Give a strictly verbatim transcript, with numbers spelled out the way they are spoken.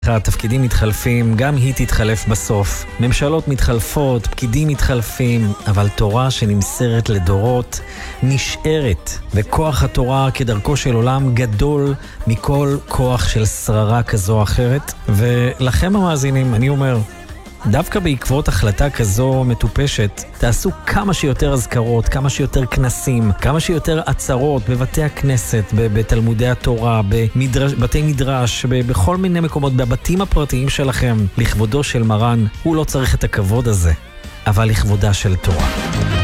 התפקידים מתחלפים, גם היא תתחלף בסוף. ממשלות מתחלפות, פקידים מתחלפים, אבל תורה שנמסרת לדורות נשארת. וכוח התורה כדרכו של עולם גדול מכל כוח של שררה כזו או אחרת. ולכם המאזינים, אני אומר, דווקא בעקבות החלטה כזו מטופשת, תעשו כמה שיותר הזכרות, כמה שיותר כנסים, כמה שיותר עצרות בבתי הכנסת, בתלמודי התורה, בבתי מדרש, בכל מיני מקומות, בבתים הפרטיים שלכם. לכבודו של מרן, הוא לא צריך את הכבוד הזה, אבל לכבודה של תורה.